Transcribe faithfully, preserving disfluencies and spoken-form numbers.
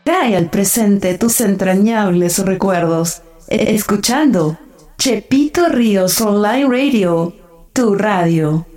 Trae al presente tus entrañables recuerdos, escuchando Chepito Ríos Online Radio, tu radio.